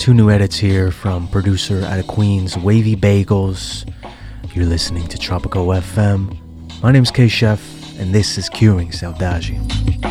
Two new edits here from producer out of Queens, Wavy Bagels. You're listening to Tropico FM. My name's K-Chef, and this is Curing Saudade.